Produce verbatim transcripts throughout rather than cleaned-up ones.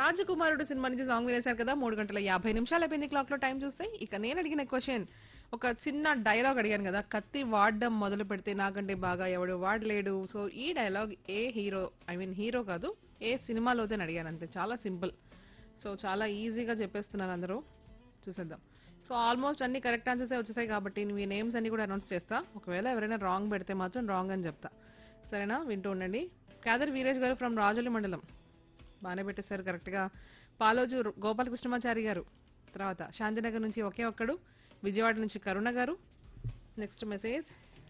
రాజకుమారుడు సినిమా నుంచి సాంగ్ వినేశారు కదా. మూడు గంటల యాభై నిమిషాలు అయిపోయింది క్లాక్ లో టైం చూస్తే. ఇక నేను అడిగిన క్వశ్చన్, ఒక చిన్న డైలాగ్ అడిగాను కదా, కత్తి వాడడం మొదలు పెడితే నాకంటే బాగా ఎవడు వాడలేడు. సో ఈ dialogue A hero, I mean hero కాదు, ఏ సినిమాలోతే అడిగాను అంతే. చాలా సింపుల్. సో చాలా ఈజీగా చెప్పేస్తున్నారు అందరూ. చూసేద్దాం. సో ఆల్మోస్ట్ అన్ని కరెక్ట్ ఆన్సర్స్ వచ్చేసాయి కాబట్టి మీ నేమ్స్ అన్ని కూడా అనౌన్స్ చేస్తా. ఒకవేళ ఎవరైనా రాంగ్ పెడితే మాత్రం రాంగ్ అని చెప్తా. సరేనా, వింటూ ఉండండి. కాదర్ వీరేష్ గారు ఫ్రమ్ రాజోలి మండలం బాగానే పెట్టేశారు కరెక్ట్ గా. పాలోజు గోపాలకృష్ణమాచారి గారు, తర్వాత శాంతినగర్ నుంచి ఒకే ఒక్కడు, విజయవాడ నుంచి కరుణ గారు. Next message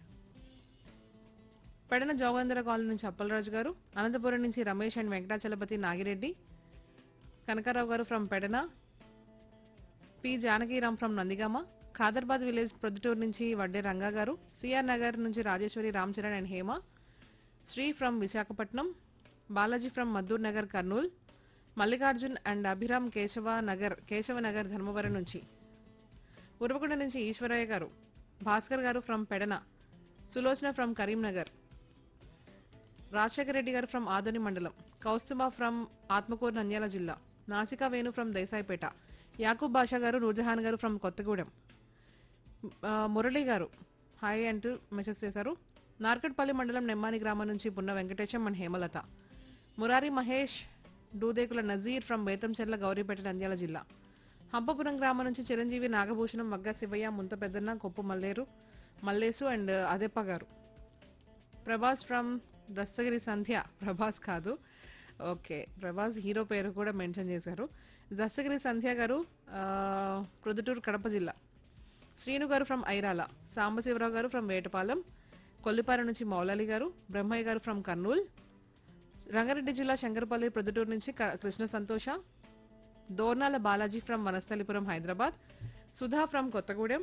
Pedana Jogendra colony నుంచి అప్పలరాజు గారు, అనంతపురం నుంచి రమేష్ అండ్ వెంకటాచలపతి నాగిరెడ్డి, కనకారావు గారు from Pedana, P Janakiram from Nandigama, Khadarbad village Proddatur నుంచి వడ్డే రంగా గారు, సిఆర్ నగర్ నుంచి Rajeshwari Ram Charan and Hema, Shri from Visakhapatnam, Balaji from Maddur Nagar Kurnool, Mallikarjun and Abhiram Keshava Nagar Keshava Nagar Dharmavaram నుంచి, ఉరవకొండ నుంచి ఈశ్వరయ్య గారు, భాస్కర్ గారు ఫ్రమ్ పెడన, సులోచన ఫ్రమ్ కరీంనగర్, రాజశేఖర రెడ్డి గారు ఫ్రమ్ ఆదోని మండలం, కౌస్తుబా ఫ్రమ్ ఆత్మకూరు నంద్యాల జిల్లా, నాసికా వేణు ఫ్రమ్ దేశాయిపేట, యాకూబ్ బాషా గారు, నూర్జహాన్ గారు ఫ్రమ్ కొత్తగూడెం, ఆ, మురళి గారు హాయ్ అంటూ మెసేజ్ చేశారు. నార్కట్పల్లి మండలం నెమ్మాని గ్రామం నుంచి పున్న వెంకటేశం అండ్ హేమలత, మురారి మహేష్, దూదేకుల నజీర్ ఫ్రమ్ బేతంచెర్ల గౌరీపేట నంద్యాల జిల్లా, హంపపురం గ్రామం నుంచి చిరంజీవి, నాగభూషణం, మగ్గ శివయ్య, ముంత పెద్దన్న, కొప్పు మల్లేరు మల్లేసు అండ్ అదెప్ప గారు, ప్రభాస్ ఫ్రమ్ దస్తగిరి సంధ్య, ప్రభాస్ కాదు, ఓకే ప్రభాస్ హీరో పేరు కూడా మెన్షన్ చేశారు. దస్తగిరి సంధ్య గారు ఆ, ప్రొద్దుటూరు కడప జిల్లా, శ్రీను గారు ఫ్రమ్ ఐరాల, సాంబశివరావు గారు ఫ్రమ్ వేటపాలెం, కొల్లిపార నుంచి మౌలాలి గారు, బ్రహ్మయ్య గారు ఫ్రమ్ కర్నూల్, రంగారెడ్డి జిల్లా శంకరపల్లి ప్రొద్దుటూరు నుంచి క- కృష్ణ సంతోష, Dornala Balaji from Vanasthalipuram Hyderabad, Sudha from Kothagudem,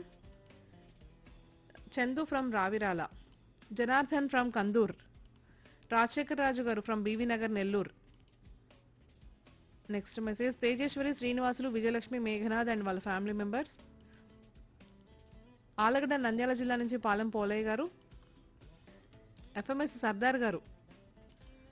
Chandu from Ravirala, Janardhan from Kandur, Rajasekhar రాజు గారు from BV Nagar Nellore. Next message Tejeswari, Srinivasulu, Vijayalakshmi, Meghnath and వాళ్ళ ఫ్యామిలీ మెంబర్స్, ఆలగడ్డ నంద్యాల జిల్లా నుంచి పాలెం పోలయ్య గారు, ఎఫ్ఎంఎస్ సర్దార్ గారు